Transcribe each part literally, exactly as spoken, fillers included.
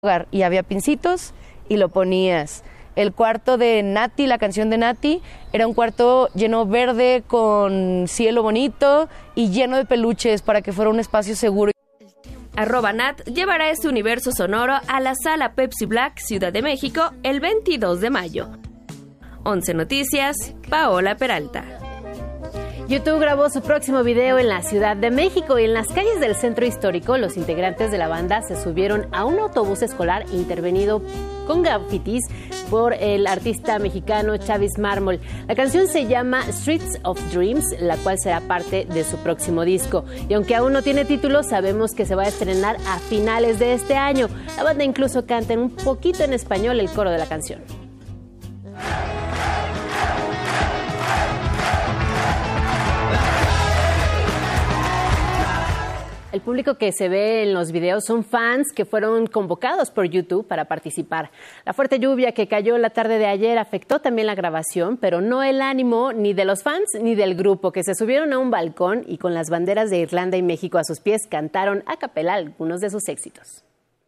y había pincitos y lo ponías. El cuarto de Nati, la canción de Nati, era un cuarto lleno verde con cielo bonito y lleno de peluches para que fuera un espacio seguro. Arroba Nat llevará este universo sonoro a la Sala Pepsi Black, Ciudad de México, el veintidós de mayo. once Noticias, Paola Peralta. YouTube grabó su próximo video en la Ciudad de México y en las calles del centro histórico los integrantes de la banda se subieron a un autobús escolar intervenido con grafitis por el artista mexicano Chavis Mármol. La canción se llama Streets of Dreams, la cual será parte de su próximo disco. Y aunque aún no tiene título, sabemos que se va a estrenar a finales de este año. La banda incluso canta un poquito en español el coro de la canción. El público que se ve en los videos son fans que fueron convocados por YouTube para participar. La fuerte lluvia que cayó la tarde de ayer afectó también la grabación, pero no el ánimo ni de los fans ni del grupo, que se subieron a un balcón y con las banderas de Irlanda y México a sus pies cantaron a capela algunos de sus éxitos.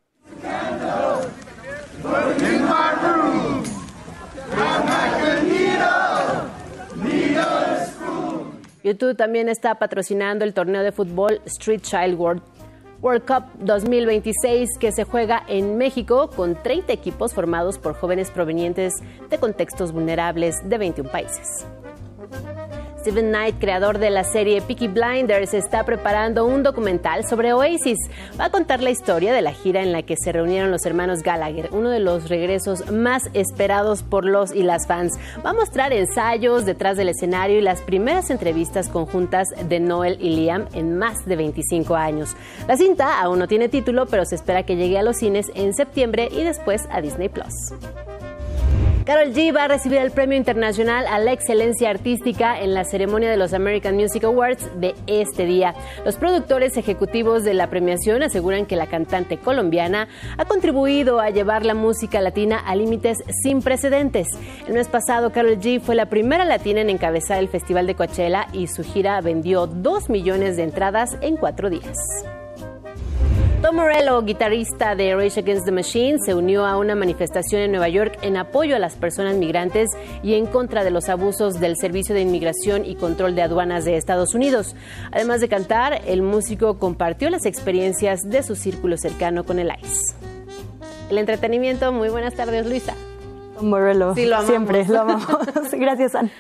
YouTube también está patrocinando el torneo de fútbol Street Child World, World Cup dos mil veintiséis que se juega en México con treinta equipos formados por jóvenes provenientes de contextos vulnerables de veintiún países. Steven Knight, creador de la serie Peaky Blinders, está preparando un documental sobre Oasis. Va a contar la historia de la gira en la que se reunieron los hermanos Gallagher, uno de los regresos más esperados por los y las fans. Va a mostrar ensayos detrás del escenario y las primeras entrevistas conjuntas de Noel y Liam en más de veinticinco años. La cinta aún no tiene título, pero se espera que llegue a los cines en septiembre y después a Disney Plus. Karol G va a recibir el Premio Internacional a la Excelencia Artística en la ceremonia de los American Music Awards de este día. Los productores ejecutivos de la premiación aseguran que la cantante colombiana ha contribuido a llevar la música latina a límites sin precedentes. El mes pasado, Karol G fue la primera latina en encabezar el Festival de Coachella y su gira vendió dos millones de entradas en cuatro días. Tom Morello, guitarrista de Rage Against the Machine, se unió a una manifestación en Nueva York en apoyo a las personas migrantes y en contra de los abusos del Servicio de Inmigración y Control de Aduanas de Estados Unidos. Además de cantar, el músico compartió las experiencias de su círculo cercano con el I C E. El entretenimiento, muy buenas tardes, Luisa. Tom Morello, sí, lo amamos. Siempre lo amamos. Gracias, Ana.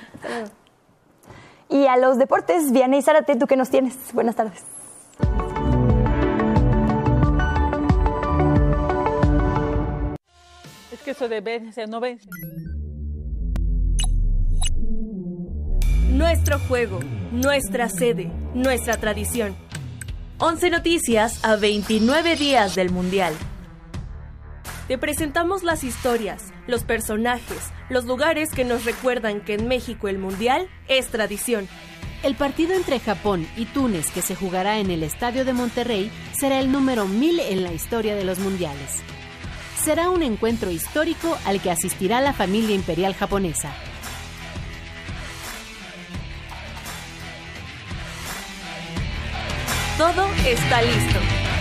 Y a los deportes, Vianney Zárate, ¿tú qué nos tienes? Buenas tardes. Que eso de vence, no vence. Nuestro juego, nuestra sede, nuestra tradición. once Noticias a veintinueve días del Mundial. Te presentamos las historias, los personajes, los lugares que nos recuerdan que en México el Mundial es tradición. El partido entre Japón y Túnez, que se jugará en el Estadio de Monterrey, será el número mil en la historia de los mundiales. Será un encuentro histórico al que asistirá la familia imperial japonesa. Todo está listo.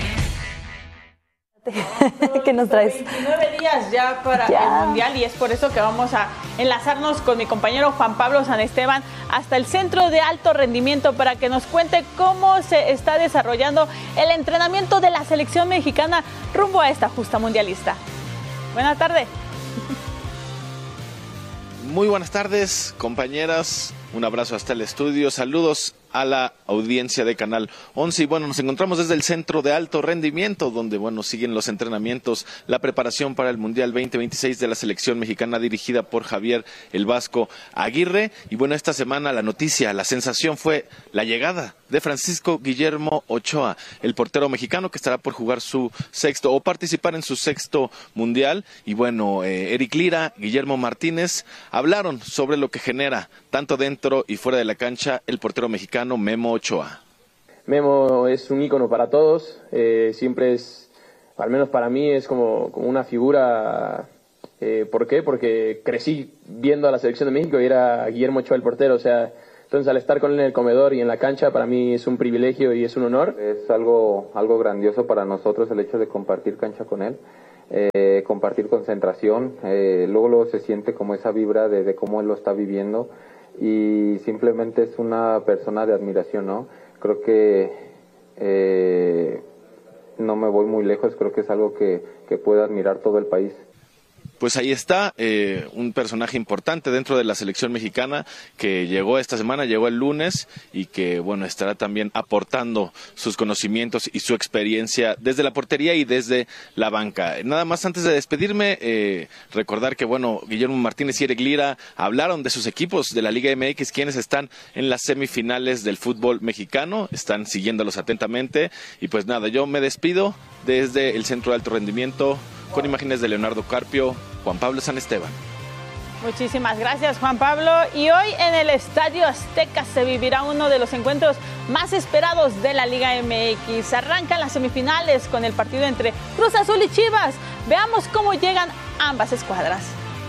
¿Qué nos traes? veintinueve días ya para ya. el Mundial y es por eso que vamos a enlazarnos con mi compañero Juan Pablo San Esteban hasta el Centro de Alto Rendimiento para que nos cuente cómo se está desarrollando el entrenamiento de la selección mexicana rumbo a esta justa mundialista. Buenas tardes. Muy buenas tardes, compañeras. Un abrazo hasta el estudio. Saludos a la audiencia de Canal once. Y bueno, nos encontramos desde el Centro de Alto Rendimiento, donde bueno, siguen los entrenamientos, la preparación para el Mundial veinte veintiséis de la selección mexicana dirigida por Javier el Vasco Aguirre. Y bueno, esta semana la noticia, la sensación fue la llegada de Francisco Guillermo Ochoa, el portero mexicano que estará por jugar su sexto o participar en su sexto Mundial. Y bueno, eh, Eric Lira, Guillermo Martínez hablaron sobre lo que genera tanto dentro y fuera de la cancha el portero mexicano Memo Ochoa. Memo es un ícono para todos, eh, siempre es, al menos para mí, es como, como una figura. Eh, ¿Por qué? Porque crecí viendo a la selección de México y era Guillermo Ochoa el portero, o sea, entonces al estar con él en el comedor y en la cancha para mí es un privilegio y es un honor. Es algo, algo grandioso para nosotros el hecho de compartir cancha con él. eh, compartir concentración, eh, luego, luego se siente como esa vibra de, de cómo él lo está viviendo y simplemente es una persona de admiración, ¿no? Creo que eh, no me voy muy lejos, creo que es algo que, que puede admirar todo el país. Pues ahí está, eh, un personaje importante dentro de la selección mexicana que llegó esta semana, llegó el lunes y que, bueno, estará también aportando sus conocimientos y su experiencia desde la portería y desde la banca. Nada más antes de despedirme, eh, recordar que, bueno, Guillermo Martínez y Eric Lira hablaron de sus equipos de la Liga M X, quienes están en las semifinales del fútbol mexicano, están siguiéndolos atentamente y pues nada, yo me despido desde el Centro de Alto Rendimiento con imágenes de Leonardo Carpio, Juan Pablo San Esteban. Muchísimas gracias, Juan Pablo. Y hoy en el Estadio Azteca se vivirá uno de los encuentros más esperados de la Liga M X. Arrancan las semifinales con el partido entre Cruz Azul y Chivas. Veamos cómo llegan ambas escuadras.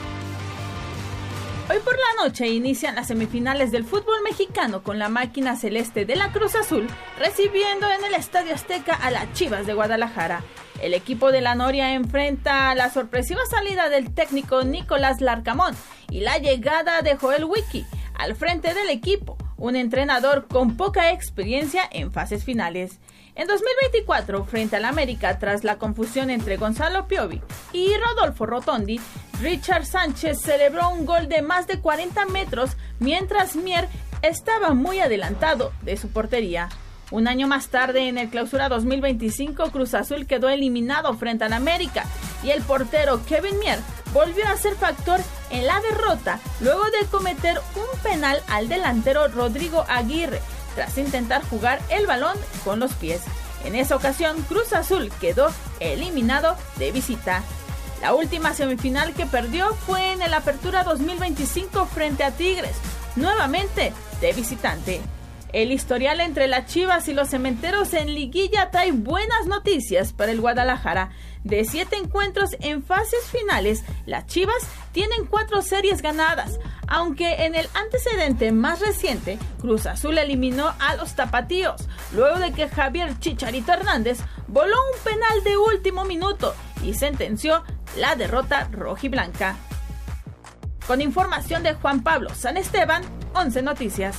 Hoy por la noche inician las semifinales del fútbol mexicano con la máquina celeste de la Cruz Azul recibiendo en el Estadio Azteca a las Chivas de Guadalajara. El equipo de la Noria enfrenta la sorpresiva salida del técnico Nicolás Larcamón y la llegada de Joel Wiki al frente del equipo, un entrenador con poca experiencia en fases finales. En dos mil veinticuatro, frente al América, tras la confusión entre Gonzalo Piovi y Rodolfo Rotondi, Richard Sánchez celebró un gol de más de cuarenta metros mientras Mier estaba muy adelantado de su portería. Un año más tarde, en el Clausura dos mil veinticinco, Cruz Azul quedó eliminado frente al América y el portero Kevin Mier volvió a ser factor en la derrota luego de cometer un penal al delantero Rodrigo Aguirre tras intentar jugar el balón con los pies. En esa ocasión, Cruz Azul quedó eliminado de visita. La última semifinal que perdió fue en el Apertura dos mil veinticinco frente a Tigres, nuevamente de visitante. El historial entre las Chivas y los Cementeros en liguilla trae buenas noticias para el Guadalajara. De siete encuentros en fases finales, las Chivas tienen cuatro series ganadas, aunque en el antecedente más reciente, Cruz Azul eliminó a los tapatíos, luego de que Javier Chicharito Hernández voló un penal de último minuto y sentenció la derrota rojiblanca. Con información de Juan Pablo San Esteban, once Noticias.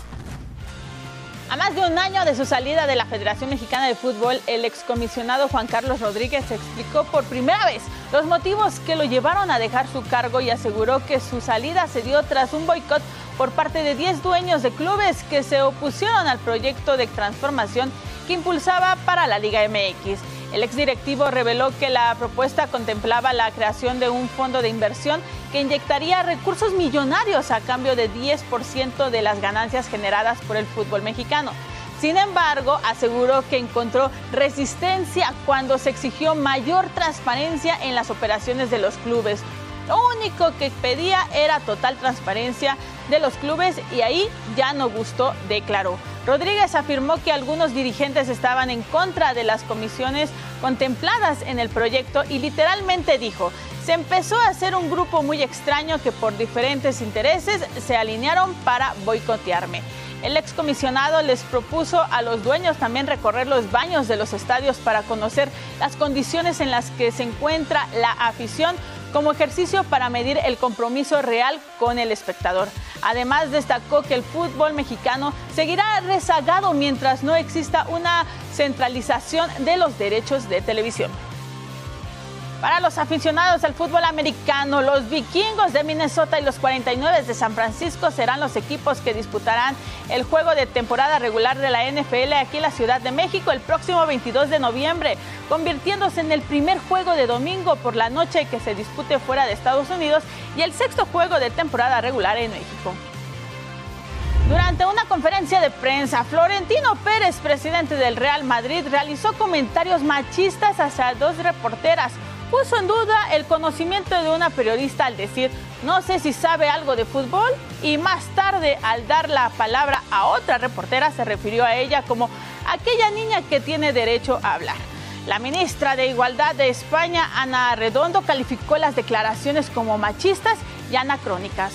A más de un año de su salida de la Federación Mexicana de Fútbol, el excomisionado Juan Carlos Rodríguez explicó por primera vez los motivos que lo llevaron a dejar su cargo y aseguró que su salida se dio tras un boicot por parte de diez dueños de clubes que se opusieron al proyecto de transformación que impulsaba para la Liga M X. El exdirectivo reveló que la propuesta contemplaba la creación de un fondo de inversión que inyectaría recursos millonarios a cambio de diez por ciento de las ganancias generadas por el fútbol mexicano. Sin embargo, aseguró que encontró resistencia cuando se exigió mayor transparencia en las operaciones de los clubes. Lo único que pedía era total transparencia de los clubes y ahí ya no gustó, declaró. Rodríguez afirmó que algunos dirigentes estaban en contra de las comisiones contempladas en el proyecto y literalmente dijo: se empezó a hacer un grupo muy extraño que por diferentes intereses se alinearon para boicotearme. El excomisionado les propuso a los dueños también recorrer los baños de los estadios para conocer las condiciones en las que se encuentra la afición como ejercicio para medir el compromiso real con el espectador. Además, destacó que el fútbol mexicano seguirá rezagado mientras no exista una centralización de los derechos de televisión. Para los aficionados al fútbol americano, los Vikingos de Minnesota y los cuarenta y nueve de San Francisco serán los equipos que disputarán el juego de temporada regular de la N F L aquí en la Ciudad de México el próximo veintidós de noviembre, convirtiéndose en el primer juego de domingo por la noche que se dispute fuera de Estados Unidos y el sexto juego de temporada regular en México. Durante una conferencia de prensa, Florentino Pérez, presidente del Real Madrid, realizó comentarios machistas hacia dos reporteras. Puso en duda el conocimiento de una periodista al decir: no sé si sabe algo de fútbol, y más tarde, al dar la palabra a otra reportera, se refirió a ella como aquella niña que tiene derecho a hablar. La ministra de Igualdad de España, Ana Redondo, calificó las declaraciones como machistas y anacrónicas.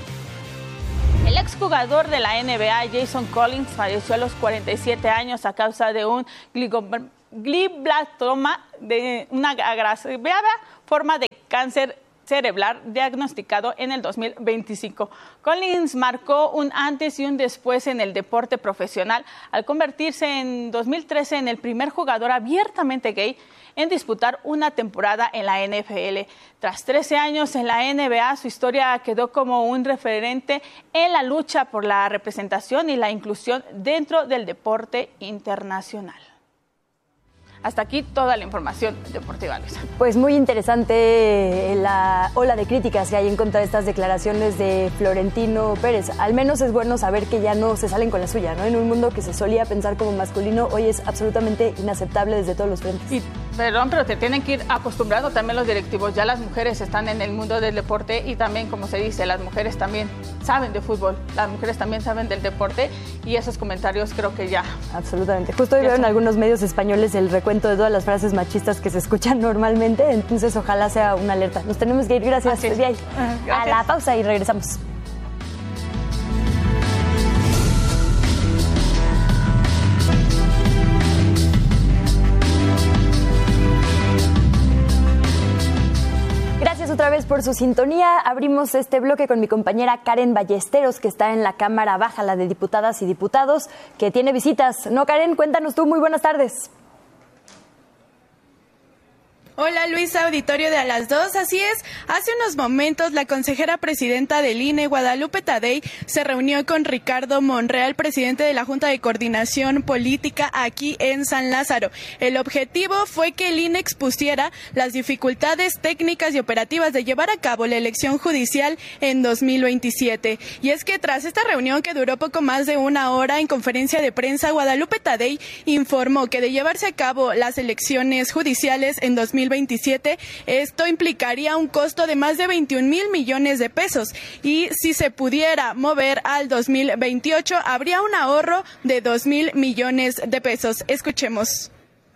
El exjugador de la N B A, Jason Collins, falleció a los cuarenta y siete años a causa de un glioblastoma, de una agraviada forma de cáncer cerebral diagnosticado en el dos mil veinticinco. Collins marcó un antes y un después en el deporte profesional al convertirse en dos mil trece en el primer jugador abiertamente gay en disputar una temporada en la N F L. Tras trece años en la N B A, su historia quedó como un referente en la lucha por la representación y la inclusión dentro del deporte internacional. Hasta aquí toda la información deportiva, Luisa. Pues muy interesante la ola de críticas que hay en contra de estas declaraciones de Florentino Pérez. Al menos es bueno saber que ya no se salen con la suya, ¿no? En un mundo que se solía pensar como masculino, hoy es absolutamente inaceptable desde todos los frentes. Y, perdón, pero te tienen que ir acostumbrando también los directivos. Ya las mujeres están en el mundo del deporte y también, como se dice, las mujeres también saben de fútbol, las mujeres también saben del deporte y esos comentarios creo que ya... Absolutamente. Justo hoy veo en algunos medios españoles el recuento de todas las frases machistas que se escuchan normalmente, entonces ojalá sea una alerta. Nos tenemos que ir, gracias. Es. Gracias. A la pausa y regresamos. Gracias otra vez por su sintonía. Abrimos este bloque con mi compañera Karen Ballesteros, que está en la Cámara Baja, la de Diputadas y Diputados, que tiene visitas. No, Karen, cuéntanos tú. Muy buenas tardes. Hola Luisa, auditorio de A las dos, así es, hace unos momentos la consejera presidenta del I N E, Guadalupe Tadei, se reunió con Ricardo Monreal, presidente de la Junta de Coordinación Política aquí en San Lázaro. El objetivo fue que el I N E expusiera las dificultades técnicas y operativas de llevar a cabo la elección judicial en dos mil veintisiete. Y es que tras esta reunión que duró poco más de una hora, en conferencia de prensa, Guadalupe Tadei informó que de llevarse a cabo las elecciones judiciales en dos mil veintisiete, esto implicaría un costo de más de veintiún mil millones de pesos y si se pudiera mover al dos mil veintiocho habría un ahorro de dos mil millones de pesos. Escuchemos.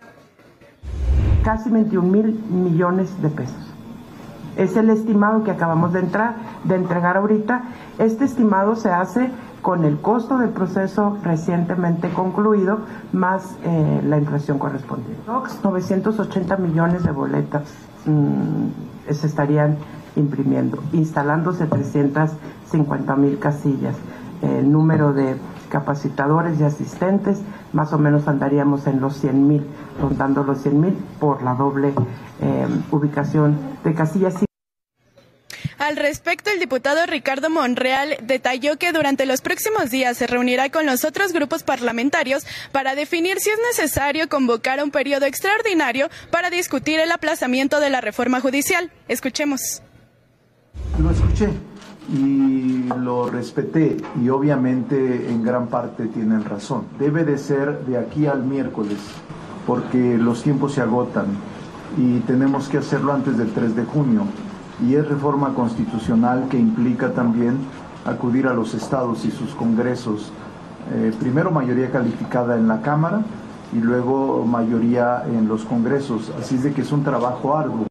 Casi veintiún mil millones de pesos. Es el estimado que acabamos de entrar, de entregar ahorita. Este estimado se hace con el costo del proceso recientemente concluido, más eh, la inflación correspondiente. novecientos ochenta millones de boletas mmm, se estarían imprimiendo, instalándose trescientas cincuenta mil casillas. El número de capacitadores y asistentes, más o menos andaríamos en los cien mil, rondando los cien mil por la doble eh, ubicación de casillas. Al respecto, el diputado Ricardo Monreal detalló que durante los próximos días se reunirá con los otros grupos parlamentarios para definir si es necesario convocar un periodo extraordinario para discutir el aplazamiento de la reforma judicial. Escuchemos. Lo escuché y lo respeté y obviamente en gran parte tienen razón. Debe de ser de aquí al miércoles porque los tiempos se agotan y tenemos que hacerlo antes del tres de junio. Y es reforma constitucional que implica también acudir a los estados y sus congresos, eh, primero mayoría calificada en la Cámara y luego mayoría en los congresos, así es de que es un trabajo arduo.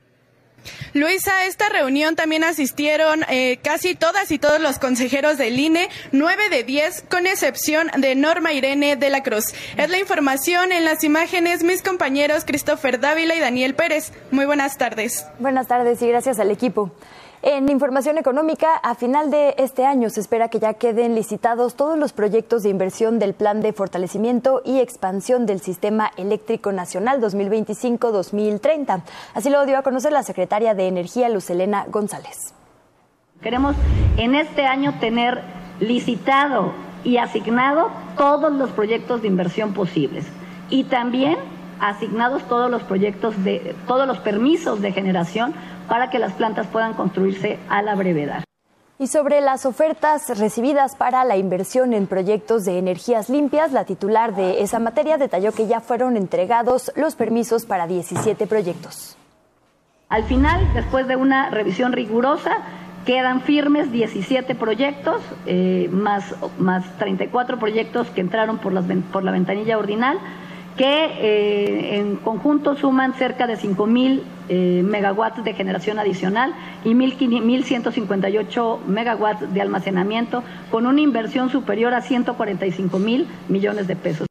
Luisa, a esta reunión también asistieron eh, casi todas y todos los consejeros del I N E, nueve de diez, con excepción de Norma Irene de la Cruz. Es la información. En las imágenes, mis compañeros Christopher Dávila y Daniel Pérez. Muy buenas tardes. Buenas tardes y gracias al equipo. En información económica, a final de este año se espera que ya queden licitados todos los proyectos de inversión del Plan de Fortalecimiento y Expansión del Sistema Eléctrico Nacional dos mil veinticinco a dos mil treinta. Así lo dio a conocer la secretaria de Energía, Luz Helena González. Queremos en este año tener licitado y asignado todos los proyectos de inversión posibles y también asignados todos los proyectos de todos los permisos de generación para que las plantas puedan construirse a la brevedad. Y sobre las ofertas recibidas para la inversión en proyectos de energías limpias, la titular de esa materia detalló que ya fueron entregados los permisos para diecisiete proyectos. Al final, después de una revisión rigurosa, quedan firmes diecisiete proyectos, eh, más, más treinta y cuatro proyectos que entraron por, las, por la ventanilla ordinal, que eh, en conjunto suman cerca de cinco mil eh, megawatts de generación adicional y mil ciento cincuenta y ocho megawatts de almacenamiento, con una inversión superior a ciento cuarenta y cinco mil millones de pesos.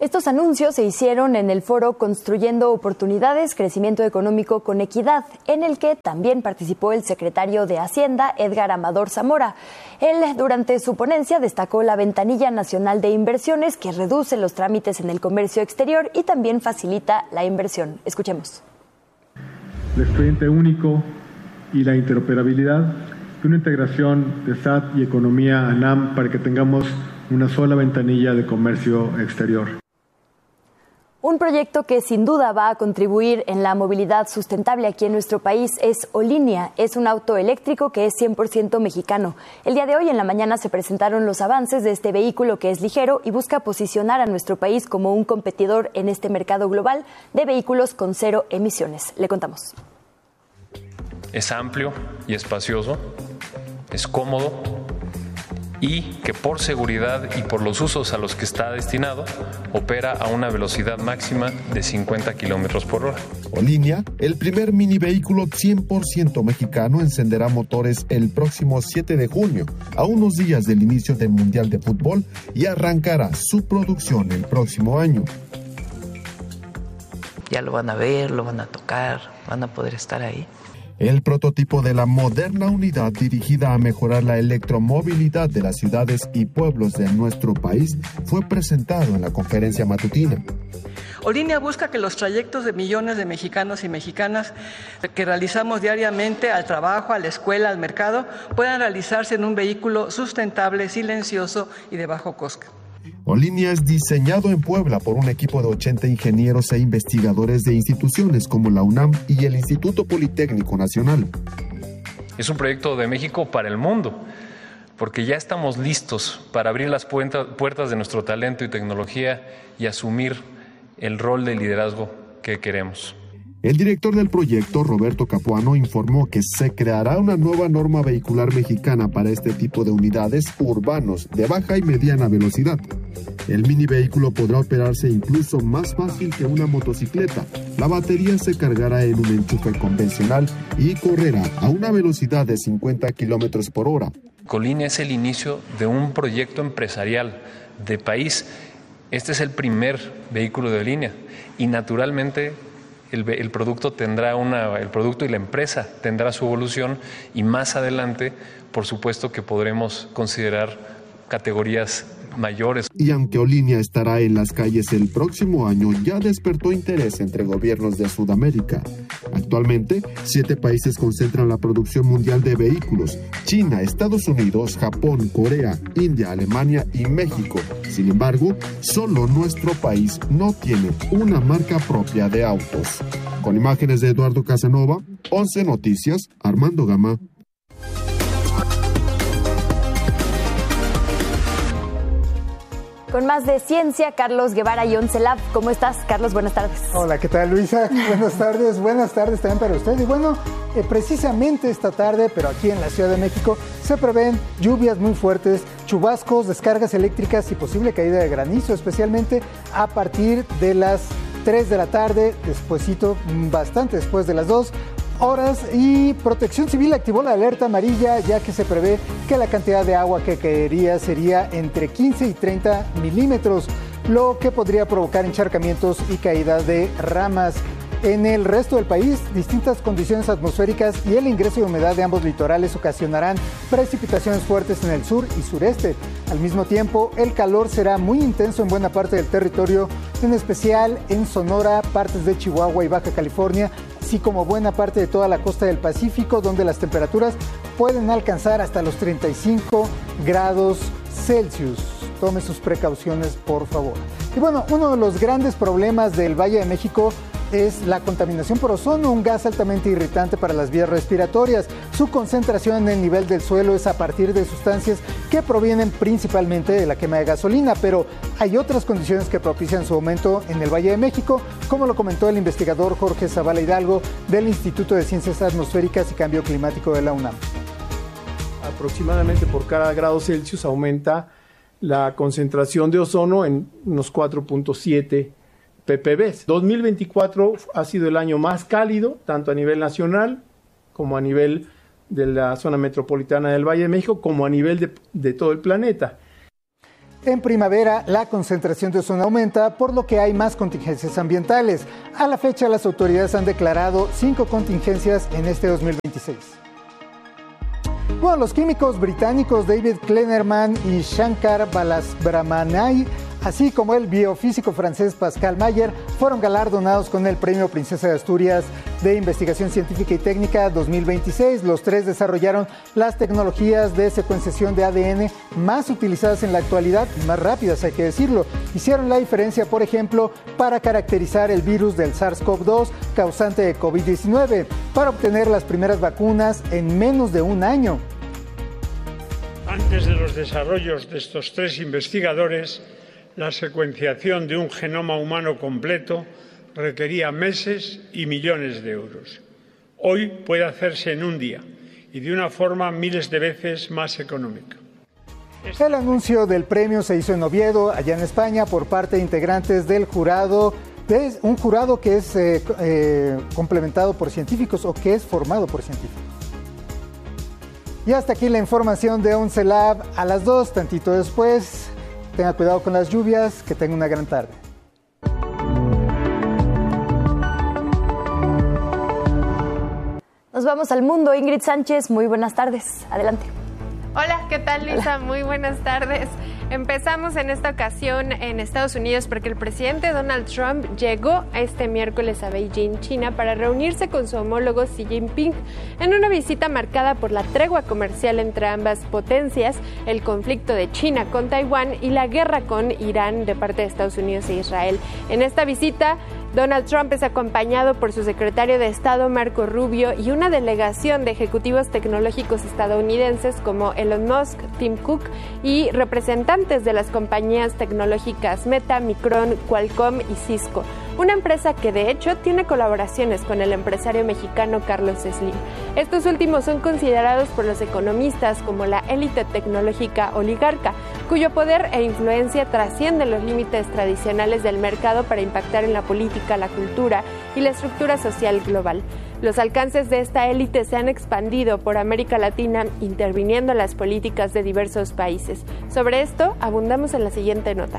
Estos anuncios se hicieron en el foro Construyendo Oportunidades, Crecimiento Económico con Equidad, en el que también participó el secretario de Hacienda, Edgar Amador Zamora. Él, durante su ponencia, destacó la Ventanilla Nacional de Inversiones, que reduce los trámites en el comercio exterior y también facilita la inversión. Escuchemos. El expediente único y la interoperabilidad y una integración de S A T y Economía ANAM para que tengamos una sola ventanilla de comercio exterior. Un proyecto que sin duda va a contribuir en la movilidad sustentable aquí en nuestro país es Olinea. Es un auto eléctrico que es cien por ciento mexicano. El día de hoy en la mañana se presentaron los avances de este vehículo que es ligero y busca posicionar a nuestro país como un competidor en este mercado global de vehículos con cero emisiones. Le contamos. Es amplio y espacioso, es cómodo y que por seguridad y por los usos a los que está destinado, opera a una velocidad máxima de cincuenta kilómetros por hora. Olinea, el primer mini vehículo cien por ciento mexicano, encenderá motores el próximo siete de junio, a unos días del inicio del Mundial de Fútbol, y arrancará su producción el próximo año. Ya lo van a ver, lo van a tocar, van a poder estar ahí. El prototipo de la moderna unidad dirigida a mejorar la electromovilidad de las ciudades y pueblos de nuestro país fue presentado en la conferencia matutina. Olinea busca que los trayectos de millones de mexicanos y mexicanas que realizamos diariamente al trabajo, a la escuela, al mercado, puedan realizarse en un vehículo sustentable, silencioso y de bajo costo. Olinea es diseñado en Puebla por un equipo de ochenta ingenieros e investigadores de instituciones como la UNAM y el Instituto Politécnico Nacional. Es un proyecto de México para el mundo, porque ya estamos listos para abrir las puertas de nuestro talento y tecnología y asumir el rol de liderazgo que queremos. El director del proyecto, Roberto Capuano, informó que se creará una nueva norma vehicular mexicana para este tipo de unidades urbanos de baja y mediana velocidad. El mini vehículo podrá operarse incluso más fácil que una motocicleta. La batería se cargará en un enchufe convencional y correrá a una velocidad de cincuenta kilómetros por hora. Olinea es el inicio de un proyecto empresarial de país. Este es el primer vehículo de Olinea y naturalmente El, el producto tendrá una, el producto y la empresa tendrá su evolución y más adelante, por supuesto que podremos considerar categorías mayores. Y aunque Olinea estará en las calles el próximo año, ya despertó interés entre gobiernos de Sudamérica. Actualmente, siete países concentran la producción mundial de vehículos: China, Estados Unidos, Japón, Corea, India, Alemania y México. Sin embargo, solo nuestro país no tiene una marca propia de autos. Con imágenes de Eduardo Casanova, once Noticias, Armando Gama. Con más de ciencia, Carlos Guevara y once Lab. ¿Cómo estás, Carlos? Buenas tardes. Hola, ¿qué tal, Luisa? Buenas tardes, buenas tardes también para usted. Y bueno, eh, precisamente esta tarde, pero aquí en la Ciudad de México, se prevén lluvias muy fuertes, chubascos, descargas eléctricas y posible caída de granizo, especialmente a partir de las tres de la tarde, despuesito, bastante después de las dos horas, y Protección Civil activó la alerta amarilla, ya que se prevé que la cantidad de agua que caería sería entre quince y treinta milímetros, lo que podría provocar encharcamientos y caída de ramas. En el resto del país, distintas condiciones atmosféricas y el ingreso de humedad de ambos litorales ocasionarán precipitaciones fuertes en el sur y sureste. Al mismo tiempo, el calor será muy intenso en buena parte del territorio, en especial en Sonora, partes de Chihuahua y Baja California, así como buena parte de toda la costa del Pacífico, donde las temperaturas pueden alcanzar hasta los treinta y cinco grados Celsius. Tome sus precauciones, por favor. Y bueno, uno de los grandes problemas del Valle de México es la contaminación por ozono, un gas altamente irritante para las vías respiratorias. Su concentración en el nivel del suelo es a partir de sustancias que provienen principalmente de la quema de gasolina, pero hay otras condiciones que propician su aumento en el Valle de México, como lo comentó el investigador Jorge Zavala Hidalgo del Instituto de Ciencias Atmosféricas y Cambio Climático de la UNAM. Aproximadamente por cada grado Celsius aumenta la concentración de ozono en unos cuatro punto siete ppb. dos mil veinticuatro ha sido el año más cálido, tanto a nivel nacional como a nivel de la zona metropolitana del Valle de México, como a nivel de, de todo el planeta. En primavera, la concentración de ozono aumenta, por lo que hay más contingencias ambientales. A la fecha, las autoridades han declarado cinco contingencias en este dos mil veintiséis. Bueno, los químicos británicos David Kleinerman y Shankar Balasubramanian, así como el biofísico francés Pascal Mayer, fueron galardonados con el Premio Princesa de Asturias de Investigación Científica y Técnica dos mil veintiséis. Los tres desarrollaron las tecnologías de secuenciación de A D N más utilizadas en la actualidad y más rápidas, hay que decirlo. Hicieron la diferencia, por ejemplo, para caracterizar el virus del SARS CoV dos causante de COVID diecinueve, para obtener las primeras vacunas en menos de un año. Antes de los desarrollos de estos tres investigadores, la secuenciación de un genoma humano completo requería meses y millones de euros. Hoy puede hacerse en un día y de una forma miles de veces más económica. El anuncio del premio se hizo en Oviedo, allá en España, por parte de integrantes del jurado, de un jurado que es eh, eh, complementado por científicos o que es formado por científicos. Y hasta aquí la información de Once Lab. A las dos, tantito después, tenga cuidado con las lluvias, que tenga una gran tarde. Nos vamos al mundo. Ingrid Sánchez, muy buenas tardes. Adelante. Hola, ¿qué tal, Lisa? Hola. Muy buenas tardes. Empezamos en esta ocasión en Estados Unidos porque el presidente Donald Trump llegó este miércoles a Beijing, China, para reunirse con su homólogo Xi Jinping en una visita marcada por la tregua comercial entre ambas potencias, el conflicto de China con Taiwán y la guerra con Irán de parte de Estados Unidos e Israel. En esta visita, Donald Trump es acompañado por su secretario de Estado, Marco Rubio, y una delegación de ejecutivos tecnológicos estadounidenses como Elon Musk, Tim Cook y representantes de las compañías tecnológicas Meta, Micron, Qualcomm y Cisco, una empresa que de hecho tiene colaboraciones con el empresario mexicano Carlos Slim. Estos últimos son considerados por los economistas como la élite tecnológica oligarca, cuyo poder e influencia trascienden los límites tradicionales del mercado para impactar en la política, la cultura y la estructura social global. Los alcances de esta élite se han expandido por América Latina, interviniendo en las políticas de diversos países. Sobre esto abundamos en la siguiente nota.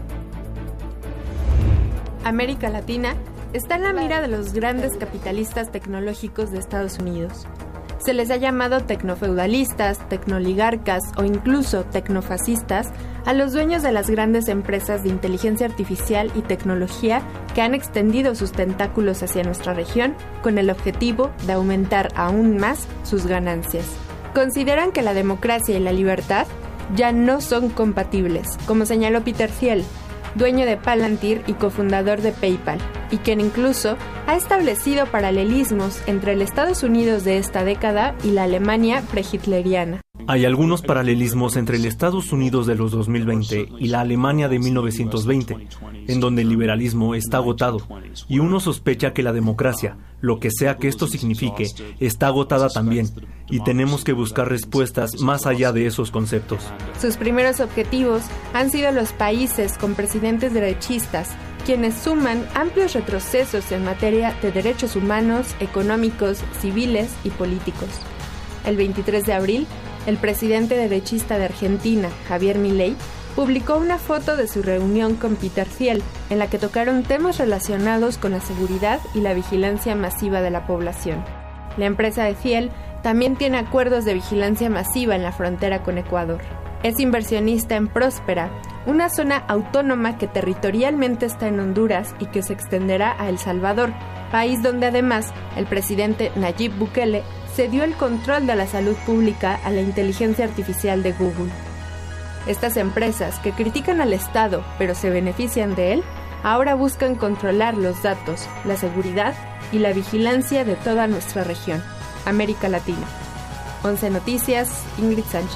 América Latina está en la mira de los grandes capitalistas tecnológicos de Estados Unidos. Se les ha llamado tecnofeudalistas, tecnoligarcas o incluso tecnofascistas a los dueños de las grandes empresas de inteligencia artificial y tecnología que han extendido sus tentáculos hacia nuestra región con el objetivo de aumentar aún más sus ganancias. Consideran que la democracia y la libertad ya no son compatibles, como señaló Peter Thiel, dueño de Palantir y cofundador de PayPal, y quien incluso ha establecido paralelismos entre el Estados Unidos de esta década y la Alemania prehitleriana. Hay algunos paralelismos entre el Estados Unidos de los dos mil veinte y la Alemania de mil novecientos veinte, en donde el liberalismo está agotado, y uno sospecha que la democracia, lo que sea que esto signifique, está agotada también, y tenemos que buscar respuestas más allá de esos conceptos. Sus primeros objetivos han sido los países con presidentes derechistas, quienes suman amplios retrocesos en materia de derechos humanos, económicos, civiles y políticos. El veintitrés de abril, el presidente derechista de Argentina, Javier Milei, publicó una foto de su reunión con Peter Thiel, en la que tocaron temas relacionados con la seguridad y la vigilancia masiva de la población. La empresa de Thiel también tiene acuerdos de vigilancia masiva en la frontera con Ecuador. Es inversionista en Próspera, una zona autónoma que territorialmente está en Honduras y que se extenderá a El Salvador, país donde además el presidente Nayib Bukele cedió el control de la salud pública a la inteligencia artificial de Google. Estas empresas, que critican al Estado pero se benefician de él, ahora buscan controlar los datos, la seguridad y la vigilancia de toda nuestra región, América Latina. Once Noticias, Ingrid Sánchez.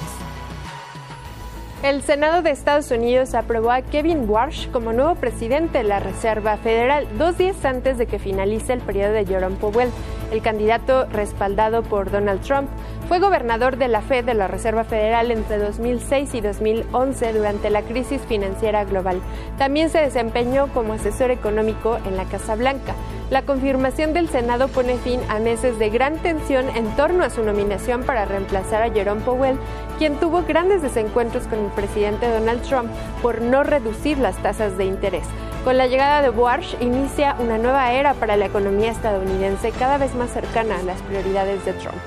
El Senado de Estados Unidos aprobó a Kevin Warsh como nuevo presidente de la Reserva Federal dos días antes de que finalice el periodo de Jerome Powell. el candidato respaldado por Donald Trump. Fue gobernador de la Fed, de la Reserva Federal, entre dos mil seis y dos mil once durante la crisis financiera global. También se desempeñó como asesor económico en la Casa Blanca. La confirmación del Senado pone fin a meses de gran tensión en torno a su nominación para reemplazar a Jerome Powell, quien tuvo grandes desencuentros con el presidente Donald Trump por no reducir las tasas de interés. Con la llegada de Bush inicia una nueva era para la economía estadounidense, cada vez más cercana a las prioridades de Trump.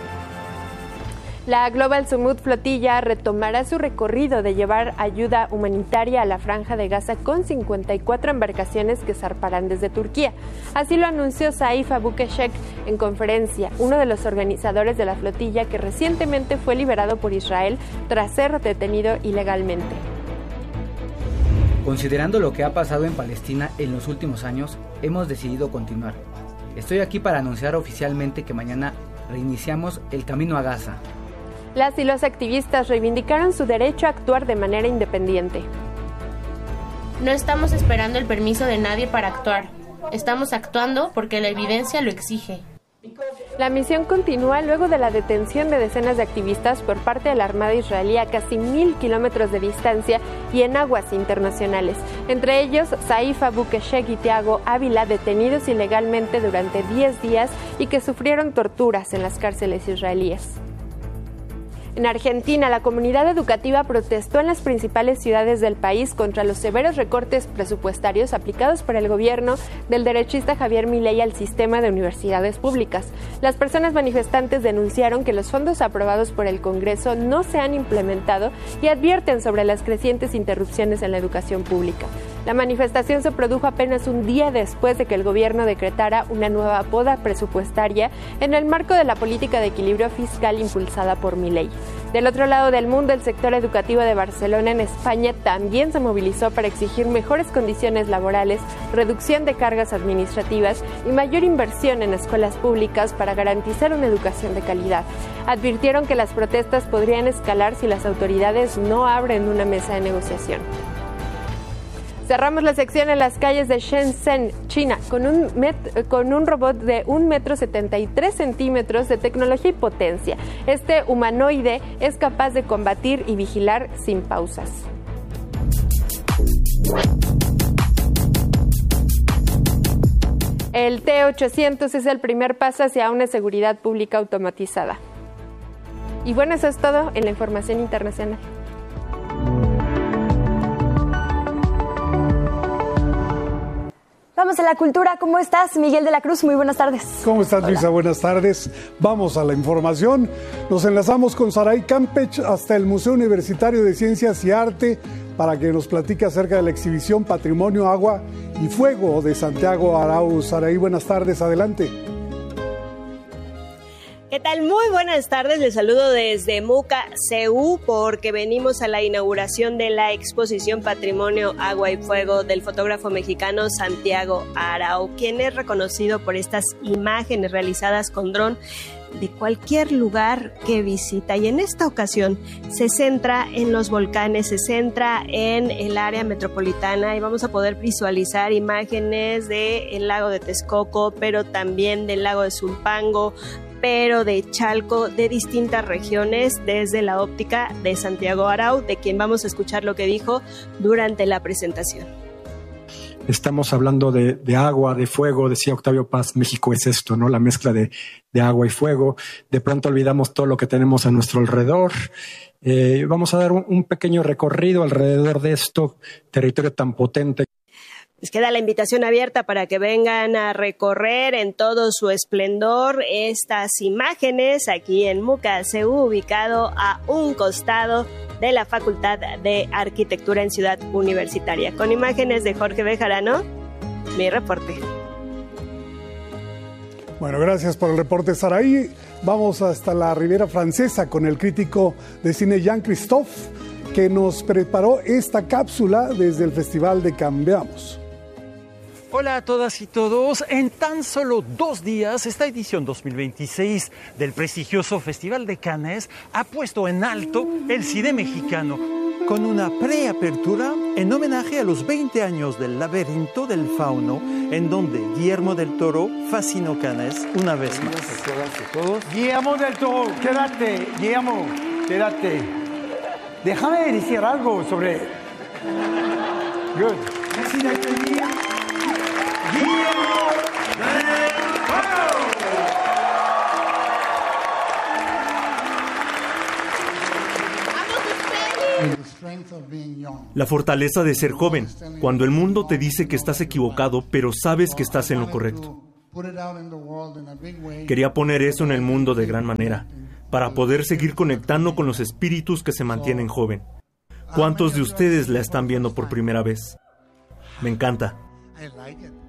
La Global Summit Flotilla retomará su recorrido de llevar ayuda humanitaria a la Franja de Gaza con cincuenta y cuatro embarcaciones que zarparán desde Turquía. Así lo anunció Saif Abukeshek en conferencia, uno de los organizadores de la flotilla que recientemente fue liberado por Israel tras ser detenido ilegalmente. Considerando lo que ha pasado en Palestina en los últimos años, hemos decidido continuar. Estoy aquí para anunciar oficialmente que mañana reiniciamos el camino a Gaza. Las y los activistas reivindicaron su derecho a actuar de manera independiente. No estamos esperando el permiso de nadie para actuar. Estamos actuando porque la evidencia lo exige. La misión continúa luego de la detención de decenas de activistas por parte de la Armada israelí a casi mil kilómetros de distancia y en aguas internacionales. Entre ellos, Saif Abukeshek y Thiago Ávila, detenidos ilegalmente durante diez días y que sufrieron torturas en las cárceles israelíes. En Argentina, la comunidad educativa protestó en las principales ciudades del país contra los severos recortes presupuestarios aplicados por el gobierno del derechista Javier Milei al sistema de universidades públicas. Las personas manifestantes denunciaron que los fondos aprobados por el Congreso no se han implementado y advierten sobre las crecientes interrupciones en la educación pública. La manifestación se produjo apenas un día después de que el gobierno decretara una nueva poda presupuestaria en el marco de la política de equilibrio fiscal impulsada por Milei. Del otro lado del mundo, el sector educativo de Barcelona, en España, también se movilizó para exigir mejores condiciones laborales, reducción de cargas administrativas y mayor inversión en escuelas públicas para garantizar una educación de calidad. Advirtieron que las protestas podrían escalar si las autoridades no abren una mesa de negociación. Cerramos la sección en las calles de Shenzhen, China, con un, met- con un robot de un metro setenta y tres centímetros de tecnología y potencia. Este humanoide es capaz de combatir y vigilar sin pausas. El T ochocientos es el primer paso hacia una seguridad pública automatizada. Y bueno, eso es todo en la información internacional. Vamos a la cultura. ¿Cómo estás, Miguel de la Cruz? Muy buenas tardes. ¿Cómo estás, Luisa? Buenas tardes. Vamos a la información. Nos enlazamos con Saray Campech hasta el Museo Universitario de Ciencias y Arte para que nos platique acerca de la exhibición Patrimonio, Agua y Fuego de Santiago Arau. Saray, buenas tardes. Adelante. ¿Qué tal? Muy buenas tardes, les saludo desde Muca, C U, porque venimos a la inauguración de la exposición Patrimonio, Agua y Fuego del fotógrafo mexicano Santiago Arau, quien es reconocido por estas imágenes realizadas con dron de cualquier lugar que visita, y en esta ocasión se centra en los volcanes, se centra en el área metropolitana y vamos a poder visualizar imágenes del lago de Texcoco, pero también del lago de Zumpango, pero de Chalco, de distintas regiones, desde la óptica de Santiago Arau, de quien vamos a escuchar lo que dijo durante la presentación. Estamos hablando de, de agua, de fuego, decía Octavio Paz, México es esto, ¿no? La mezcla de, de agua y fuego. De pronto olvidamos todo lo que tenemos a nuestro alrededor. Eh, vamos a dar un, un pequeño recorrido alrededor de esto, territorio tan potente. Les queda la invitación abierta para que vengan a recorrer en todo su esplendor estas imágenes aquí en Muca, C U, ubicado a un costado de la Facultad de Arquitectura en Ciudad Universitaria. Con imágenes de Jorge Bejarano, mi reporte. Bueno, gracias por el reporte, Saraí. Vamos hasta la Riviera Francesa con el crítico de cine Jean-Christophe, que nos preparó esta cápsula desde el Festival de Cambiamos. Hola a todas y todos. En tan solo dos días, esta edición dos mil veintiséis del prestigioso Festival de Cannes ha puesto en alto el cine mexicano. con una preapertura en homenaje a los veinte años del Laberinto del Fauno, en donde Guillermo del Toro fascinó Cannes una vez más. Guillermo del Toro, quédate, Guillermo, quédate. Déjame decir algo sobre... Good. Guillermo del Toro. La fortaleza de ser joven, cuando el mundo te dice que estás equivocado, pero sabes que estás en lo correcto. Quería poner eso en el mundo de gran manera, para poder seguir conectando con los espíritus que se mantienen joven. ¿Cuántos de ustedes la están viendo por primera vez? Me encanta.